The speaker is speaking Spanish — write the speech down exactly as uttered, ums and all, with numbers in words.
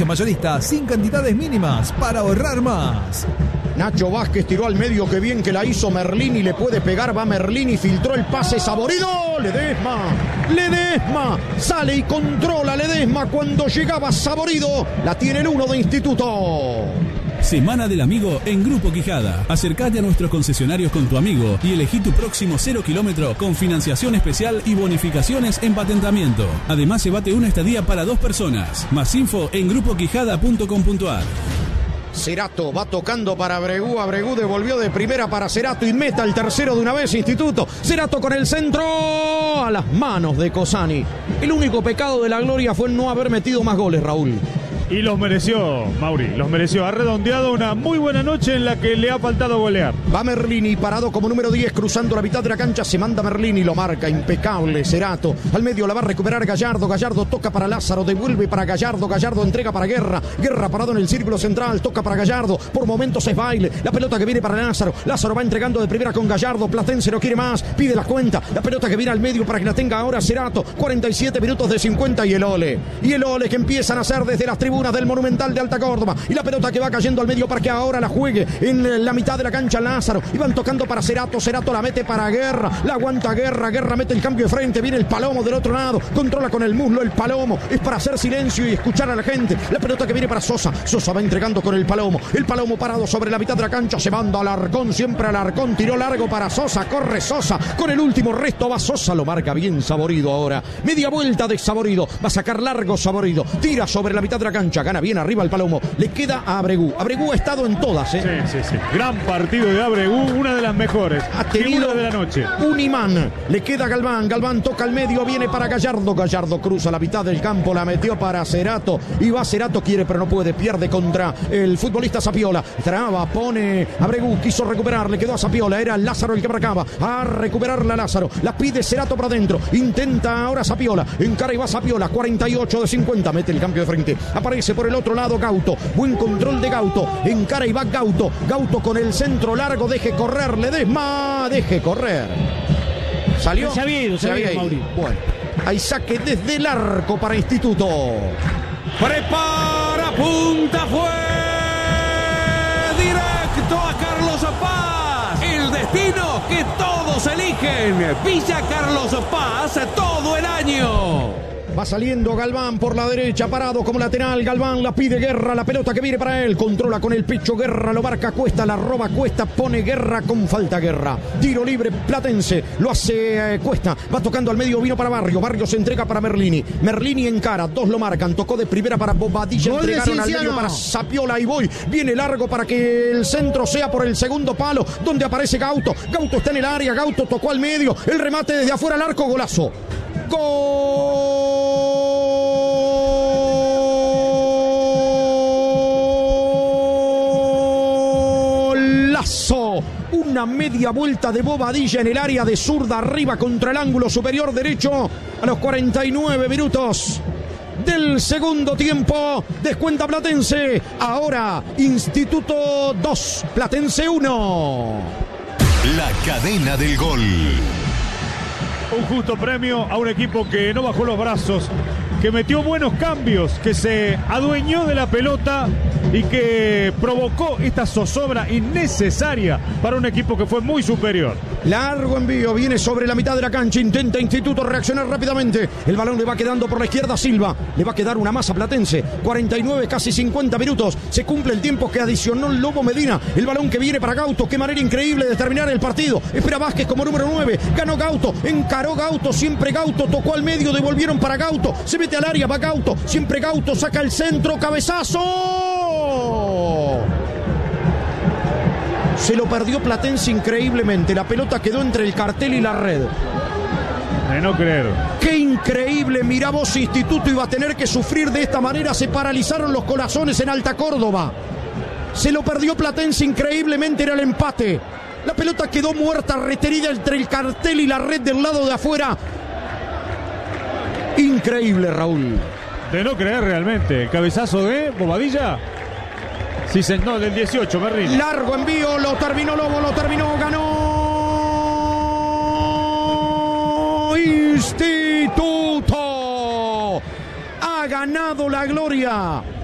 Farmacia mayorista sin cantidades mínimas para ahorrar más. Nacho Vázquez tiró al medio, que bien que la hizo Merlini, le puede pegar, va Merlini, filtró el pase Saborido, Ledesma, Ledesma, sale y controla Ledesma cuando llegaba Saborido, la tiene el uno de Instituto. Semana del Amigo en Grupo Quijada. Acércate a nuestros concesionarios con tu amigo y elegí tu próximo cero kilómetro con financiación especial y bonificaciones en patentamiento. Además, llévate una estadía para dos personas. Más info en grupo quijada punto com punto a r. Cerato va tocando para Abregu, Abregu devolvió de primera para Cerato y meta el tercero de una vez Instituto. Cerato con el centro a las manos de Cosani. El único pecado de la Gloria fue no haber metido más goles, Raúl. Y los mereció, Mauri, los mereció. Ha redondeado una muy buena noche en la que le ha faltado golear. Va Merlini, parado como número diez, cruzando la mitad de la cancha. Se manda Merlini, lo marca, impecable Cerato. Al medio la va a recuperar Gallardo. Gallardo toca para Lázaro, devuelve para Gallardo. Gallardo entrega para Guerra. Guerra parado en el círculo central, toca para Gallardo. Por momentos es baile. La pelota que viene para Lázaro. Lázaro va entregando de primera con Gallardo. Platense no quiere más, pide la cuenta. La pelota que viene al medio para que la tenga ahora Cerato. cuarenta y siete minutos de cincuenta y el ole. Y el ole que empiezan a hacer desde las tribunas del Monumental de Alta Córdoba, y la pelota que va cayendo al medio para que ahora la juegue en la mitad de la cancha Lázaro, y van tocando para Cerato, Cerato la mete para Guerra, la aguanta Guerra, Guerra mete el cambio de frente, viene el Palomo del otro lado, controla con el muslo el Palomo, es para hacer silencio y escuchar a la gente. La pelota que viene para Sosa, Sosa va entregando con el Palomo, el Palomo parado sobre la mitad de la cancha, se manda al Arcón, siempre al Arcón, tiró largo para Sosa, corre Sosa, con el último resto va Sosa, lo marca bien Saborido ahora, media vuelta de Saborido, va a sacar largo Saborido, tira sobre la mitad de la cancha, gana bien arriba el Palomo, le queda a Abregu. Abregu ha estado en todas, ¿eh? Sí, sí, sí. Gran partido de Abregu, una de las mejores. Ha tenido de la noche. Un imán. Le queda Galván. Galván toca al medio, viene para Gallardo. Gallardo cruza la mitad del campo, la metió para Cerato. Y va Cerato, quiere pero no puede, pierde contra el futbolista Sapiola. Traba, pone Abregu, quiso recuperar, le quedó a Sapiola. Era Lázaro el que marcaba. A recuperarla Lázaro. La pide Cerato para adentro. Intenta ahora Sapiola. Encara y va Sapiola. cuarenta y ocho de cincuenta. Mete el cambio de frente. Aparece por el otro lado Gauto, buen control de Gauto, encara y va Gauto, Gauto con el centro largo, deje correr, Ledesma, deje correr. Salió, se había ido, se, se había ido, ido. Bueno, hay saque desde el arco para Instituto. Prepara, punta, fue directo a Carlos Paz. El destino que todos eligen. Villa Carlos Paz todo el año. Va saliendo Galván por la derecha, parado como lateral. Galván la pide Guerra, la pelota que viene para él. Controla con el pecho Guerra, lo marca Cuesta, la roba Cuesta, pone Guerra con falta Guerra. Tiro libre Platense, lo hace eh, Cuesta. Va tocando al medio, vino para Barrio. Barrio se entrega para Merlini. Merlini encara, dos lo marcan. Tocó de primera para Bobadilla, Gol entregaron al medio para Sapiola y voy. Viene largo para que el centro sea por el segundo palo, donde aparece Gauto. Gauto está en el área, Gauto tocó al medio. El remate desde afuera al arco, golazo. Golazo. Una media vuelta de Bobadilla en el área de zurda arriba contra el ángulo superior derecho a los cuarenta y nueve minutos del segundo tiempo. Descuenta Platense. Ahora Instituto dos, Platense uno. La cadena del gol. Un justo premio a un equipo que no bajó los brazos, que metió buenos cambios, que se adueñó de la pelota y que provocó esta zozobra innecesaria para un equipo que fue muy superior. Largo envío, viene sobre la mitad de la cancha, intenta Instituto reaccionar rápidamente. El balón le va quedando por la izquierda a Silva, le va a quedar una masa Platense. cuarenta y nueve, casi cincuenta minutos, se cumple el tiempo que adicionó el Lobo Medina. El balón que viene para Gauto, qué manera increíble de terminar el partido. Espera Vázquez como número nueve, ganó Gauto, encaró Gauto, siempre Gauto, tocó al medio, devolvieron para Gauto, se mete al área, va Gauto, siempre Gauto, saca el centro, cabezazo. Se lo perdió Platense increíblemente. La pelota quedó entre el cartel y la red. De no creer. Qué increíble. Mirá vos, Instituto iba a tener que sufrir de esta manera. Se paralizaron los corazones en Alta Córdoba. Se lo perdió Platense increíblemente. Era el empate. La pelota quedó muerta, retenida entre el cartel y la red del lado de afuera. Increíble, Raúl. De no creer realmente. El cabezazo de Bobadilla. Sí, no, del dieciocho, Merlini. Largo envío, lo terminó Lobo, lo terminó, ganó Instituto. Ha ganado la Gloria.